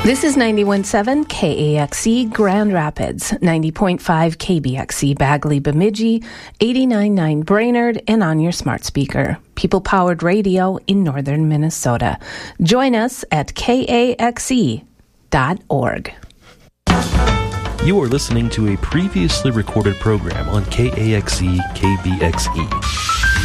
This is 91.7 KAXE Grand Rapids, 90.5 KBXE Bagley Bemidji, 89.9 Brainerd, and on your smart speaker. People-powered radio in northern Minnesota. Join us at kaxe.org. You are listening to a previously recorded program on KAXE KBXE.